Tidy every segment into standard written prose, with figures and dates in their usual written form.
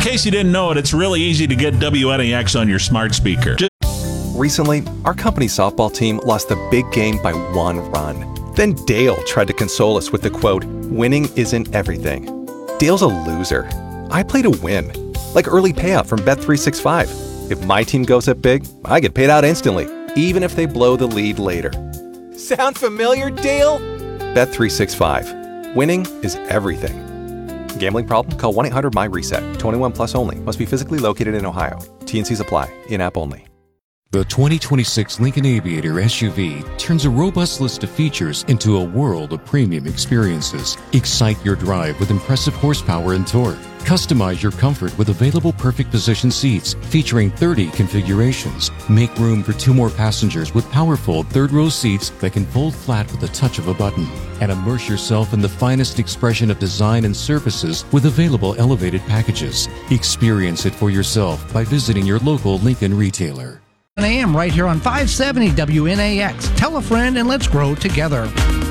case you didn't know it, it's really easy to get WNAX on your smart speaker. Recently, our company softball team lost the big game by 1 run. Then Dale tried to console us with the quote, "Winning isn't everything." Dale's a loser. I play to win. Like early payout from Bet365. If my team goes up big, I get paid out instantly, even if they blow the lead later. Sound familiar, Dale? Bet365. Winning is everything. Gambling problem? Call 1-800-MY-RESET. 21 plus only. Must be physically located in Ohio. T&Cs apply. In-app only. The 2026 Lincoln Aviator SUV turns a robust list of features into a world of premium experiences. Excite your drive with impressive horsepower and torque. Customize your comfort with available perfect position seats featuring 30 configurations. Make room for 2 more passengers with powerful third-row seats that can fold flat with the touch of a button. And immerse yourself in the finest expression of design and surfaces with available elevated packages. Experience it for yourself by visiting your local Lincoln retailer. AM right here on 570 WNAX. Tell a friend and let's grow together.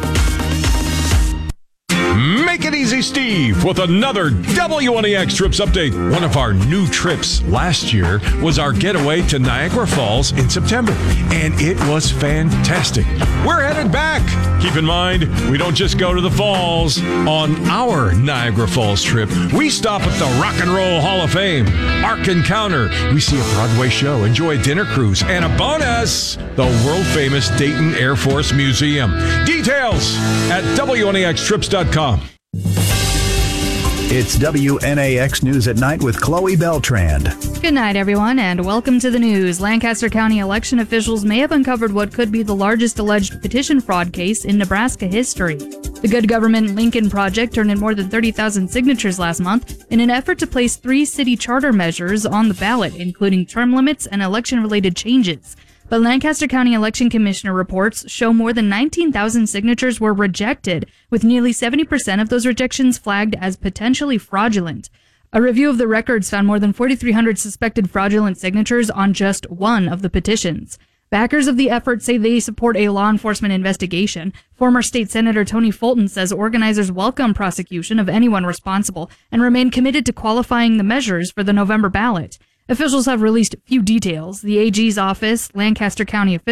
Make it easy, Steve, with another WNAX Trips update. One of our new trips last year was our getaway to Niagara Falls in September, and it was fantastic. We're headed back. Keep in mind, we don't just go to the falls. On our Niagara Falls trip, we stop at the Rock and Roll Hall of Fame, Ark Encounter. We see a Broadway show, enjoy a dinner cruise, and a bonus, the world-famous Dayton Air Force Museum. Details at WNAXtrips.com. It's WNAX News at Night with Chloe Beltrand. Good night, everyone, and welcome to the news. Lancaster County election officials may have uncovered what could be the largest alleged petition fraud case in Nebraska history. The Good Government Lincoln Project turned in more than 30,000 signatures last month in an effort to place 3 city charter measures on the ballot, including term limits and election-related changes. But Lancaster County Election Commissioner reports show more than 19,000 signatures were rejected, with nearly 70% of those rejections flagged as potentially fraudulent. A review of the records found more than 4,300 suspected fraudulent signatures on just one of the petitions. Backers of the effort say they support a law enforcement investigation. Former State Senator Tony Fulton says organizers welcome prosecution of anyone responsible and remain committed to qualifying the measures for the November ballot. Officials have released few details. The AG's office, Lancaster County officials,